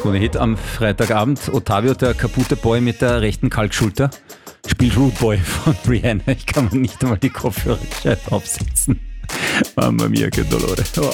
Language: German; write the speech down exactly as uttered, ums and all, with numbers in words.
Krone-Hit am Freitagabend. Ottavio, der kaputte Boy mit der rechten Kalkschulter, spielt Rude Boy von Rihanna. Ich kann mir nicht einmal die Kopfhörer gescheit aufsetzen. Mamma mia, che dolore. Oh.